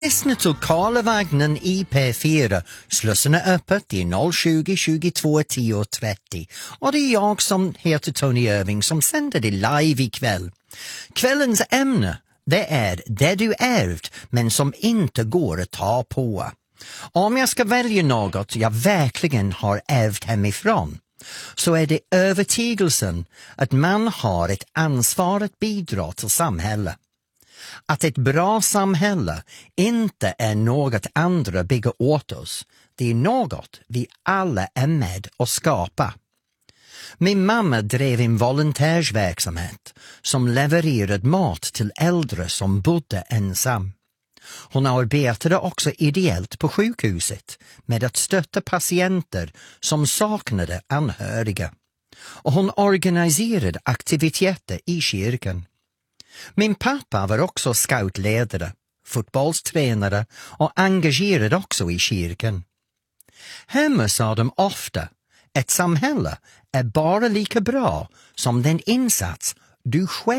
Lyssna till Karlavagnen IP4. Slussen är öppet i 020 22 10 30. Och det är jag som heter Tony Irving som sänder det live ikväll. Kvällens ämne, det är det du ärvt men som inte går att ta på. Om jag ska välja något jag verkligen har ärvt hemifrån, så är det övertygelsen att man har ett ansvar att bidra till samhället. Att ett bra samhälle inte är något andra bygger åt oss. Det är något vi alla är med och skapa. Min mamma drev en volontärsverksamhet som levererade mat till äldre som bodde ensam. Hon arbetade också ideellt på sjukhuset med att stötta patienter som saknade anhöriga. Och hon organiserade aktiviteter i kyrkan. Min pappa var också scoutledare, fotbollstränare och engagerad också i kyrkan. Hemma sa de ofta, ett samhälle är bara lika bra som den insats du själv